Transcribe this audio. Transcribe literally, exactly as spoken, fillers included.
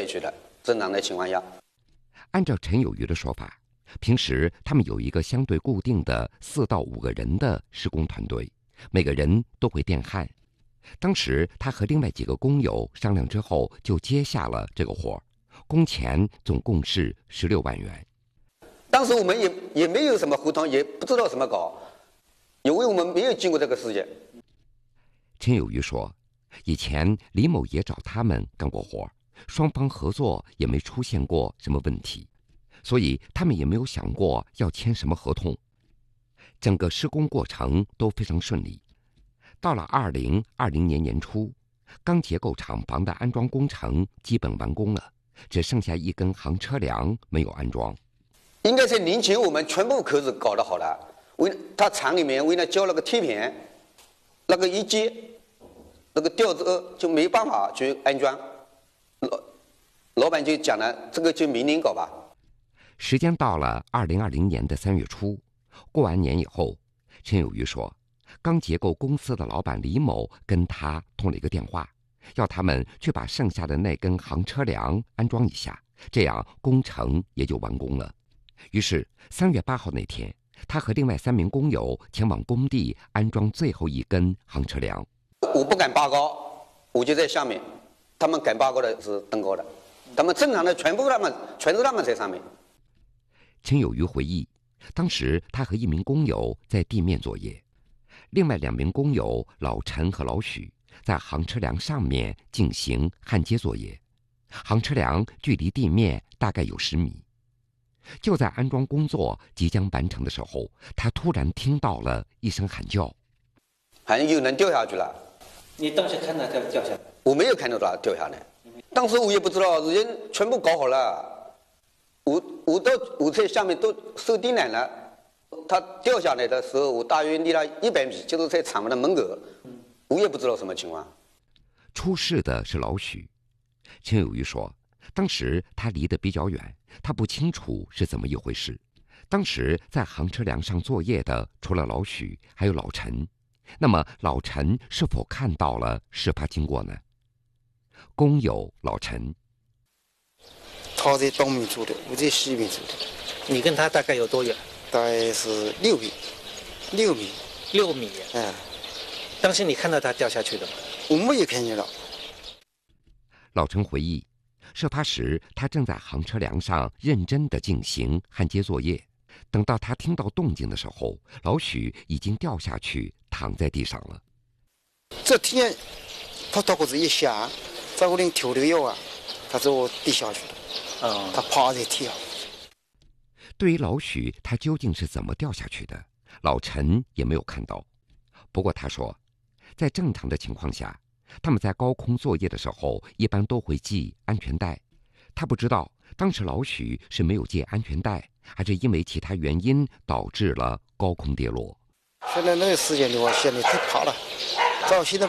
下去的，正常的情况下。 按照陈有余的说法，平时他们有一个相对固定的四到五个人的施工团队，每个人都会电焊。当时他和另外几个工友商量之后，就接下了这个活，工钱总共是十六万元。 当时我们也也没有什么合同，也不知道什么搞，因为我们没有经过这个事情。 陈有余说，以前李某也找他们干过活，双方合作也没出现过什么问题，所以他们也没有想过要签什么合同。整个施工过程都非常顺利。到了二零二零年年初，钢结构厂房的安装工程基本完工了，只剩下一根行车梁没有安装。 应该在年前我们全部口子搞得好了，为他厂里面为了交了个贴片，那个一接，那个吊子就没办法去安装，老老板就讲了，这个就明年搞吧。 时间到了二零二零年的三月初，过完年以后，陈有余说，钢结构公司的老板李某跟他通了一个电话，要他们去把剩下的那根行车梁安装一下，这样工程也就完工了。于是三月八号那天，他和另外三名工友前往工地安装最后一根行车梁。 我不敢拔高，我就在下面，他们敢拔高的是登高的，他们正常的全部他们全是他们在上面。 陈有余回忆，当时他和一名工友在地面作业，另外两名工友老陈和老许在行车梁上面进行焊接作业，行车梁距离地面大概有十米。就在安装工作即将完成的时候，他突然听到了一声喊叫， 好像有人掉下去了。 你当时看到他掉下来？ 我没有看到他掉下来，当时我也不知道，人全部搞好了，我我到我在下面都收地缆了。他掉下来的时候，我大约离了一百米，就是在厂房的门口，我也不知道什么情况。 出事的是老许。陈有余说，当时他离得比较远，他不清楚是怎么一回事。当时在行车梁上作业的除了老许，还有老陈。那么老陈是否看到了事发经过呢？工友老陈， 他在东面住的，我在西面住的。 你跟他大概有多远？ 大概是六米，六米， 六米。 嗯， 当时你看到他掉下去的吗？ 我没有看见了。 老陈回忆，事发时他正在行车梁上认真地进行焊接作业，等到他听到动静的时候，老许已经掉下去躺在地上了。 这天他大个子一下，在我连跳都有啊，他就跌下去了。 嗯， 他趴在地上。 对于老许他究竟是怎么掉下去的，老陈也没有看到。不过他说，在正常的情况下，他们在高空作业的时候一般都会系安全带。他不知道当时老许是没有系安全带，还是因为其他原因导致了高空跌落。 现在那个时间的话，现在太怕了，早现在